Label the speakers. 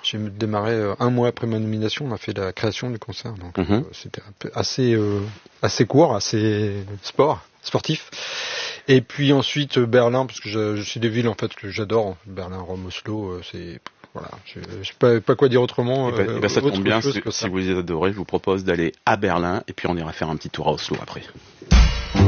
Speaker 1: J'ai démarré un mois après ma nomination, on a fait la création du concert, donc c'était un peu assez court, assez sportif. Et puis ensuite Berlin, parce que je suis des villes en fait que j'adore, Berlin, Rome, Oslo, c'est voilà, je sais pas quoi dire autrement.
Speaker 2: Ça tombe bien, si vous les adorez, je vous propose d'aller à Berlin et puis on ira faire un petit tour à Oslo après.